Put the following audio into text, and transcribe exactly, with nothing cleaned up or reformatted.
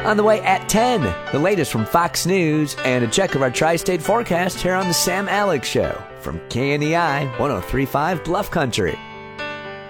On the way at ten, the latest from Fox News and a check of our tri-state forecast here on the Sam Alex Show from K N E I one oh three point five Bluff Country.